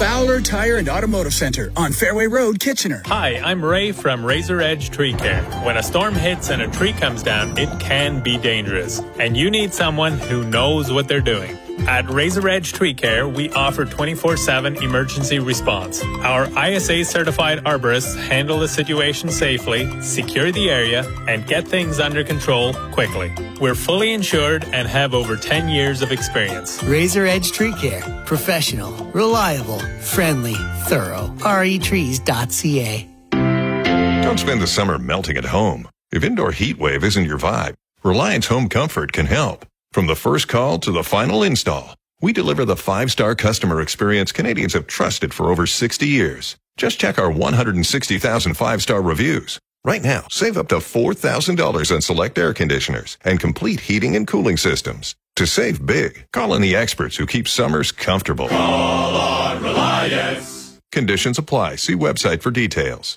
Fowler Tire and Automotive Center on Fairway Road, Kitchener. Hi, I'm Ray from Razor Edge Tree Care. When a storm hits and a tree comes down, it can be dangerous, and you need someone who knows what they're doing. At Razor Edge Tree Care, we offer 24/7 emergency response. Our ISA-certified arborists handle the situation safely, secure the area, and get things under control quickly. We're fully insured and have over 10 years of experience. Razor Edge Tree Care. Professional, reliable, friendly, thorough. retrees.ca. Don't spend the summer melting at home. If indoor heat wave isn't your vibe, Reliance Home Comfort can help. From the first call to the final install, we deliver the 5-star customer experience Canadians have trusted for over 60 years. Just check our 160,000 5-star reviews. Right now, save up to $4,000 on select air conditioners and complete heating and cooling systems. To save big, call on the experts who keep summers comfortable. Call on Reliance. Conditions apply. See website for details.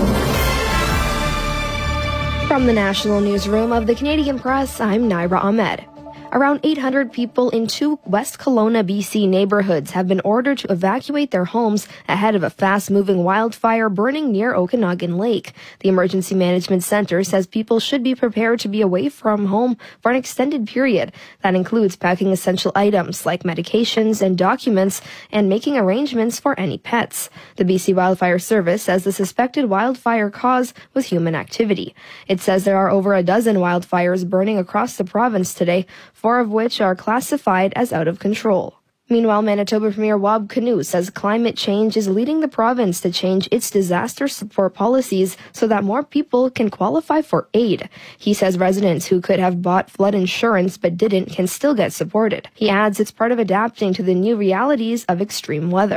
From the National Newsroom of the Canadian Press, I'm Naira Ahmed. Around 800 people in 2 West Kelowna, BC neighborhoods have been ordered to evacuate their homes ahead of a fast-moving wildfire burning near Okanagan Lake. The Emergency Management Center says people should be prepared to be away from home for an extended period. That includes packing essential items like medications and documents and making arrangements for any pets. The BC Wildfire Service says the suspected wildfire cause was human activity. It says there are over a dozen wildfires burning across the province today, 4 of which are classified as out of control. Meanwhile, Manitoba Premier Wab Kinew says climate change is leading the province to change its disaster support policies so that more people can qualify for aid. He says residents who could have bought flood insurance but didn't can still get supported. He adds it's part of adapting to the new realities of extreme weather.